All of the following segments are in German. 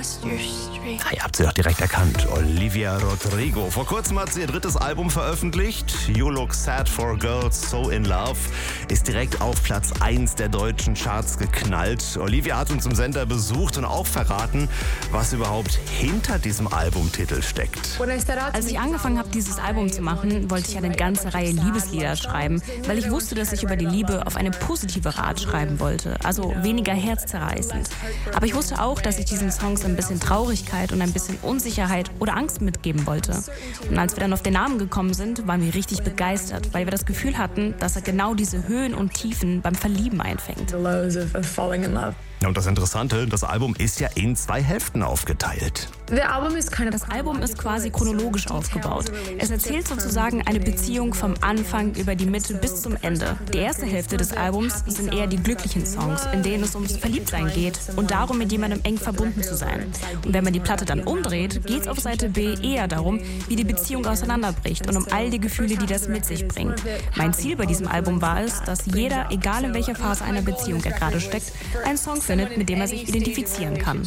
Ihr habt sie doch direkt erkannt. Olivia Rodrigo. Vor kurzem hat sie ihr drittes Album veröffentlicht. You Look Sad for Girls, So in Love. Ist direkt auf Platz 1 der deutschen Charts geknallt. Olivia hat uns im Sender besucht und auch verraten, was überhaupt hinter diesem Albumtitel steckt. Als ich angefangen habe, dieses Album zu machen, wollte ich eine ganze Reihe Liebeslieder schreiben, weil ich wusste, dass ich über die Liebe auf eine positive Art schreiben wollte, also weniger herzzerreißend. Aber ich wusste auch, dass ich diesen Songs ein bisschen Traurigkeit und ein bisschen Unsicherheit oder Angst mitgeben wollte. Und als wir dann auf den Namen gekommen sind, waren wir richtig begeistert, weil wir das Gefühl hatten, dass er genau diese Höhen und Tiefen beim Verlieben einfängt. Und das Interessante, das Album ist ja in 2 Hälften aufgeteilt. Das Album ist quasi chronologisch aufgebaut. Es erzählt sozusagen eine Beziehung vom Anfang über die Mitte bis zum Ende. Die erste Hälfte des Albums sind eher die glücklichen Songs, in denen es ums Verliebtsein geht und darum, mit jemandem eng verbunden zu sein. Und wenn man die Platte dann umdreht, geht es auf Seite B eher darum, wie die Beziehung auseinanderbricht und um all die Gefühle, die das mit sich bringt. Mein Ziel bei diesem Album war es, dass jeder, egal in welcher Phase einer Beziehung er gerade steckt, einen Song findet, mit dem er sich identifizieren kann.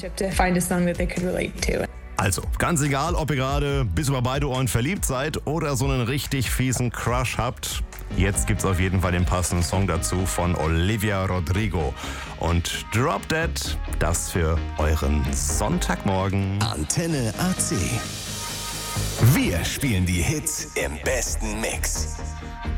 Also, ganz egal, ob ihr gerade bis über beide Ohren verliebt seid oder so einen richtig fiesen Crush habt, jetzt gibt's auf jeden Fall den passenden Song dazu von Olivia Rodrigo. Und Drop Dead, das für euren Sonntagmorgen. Antenne AC. Wir spielen die Hits im besten Mix.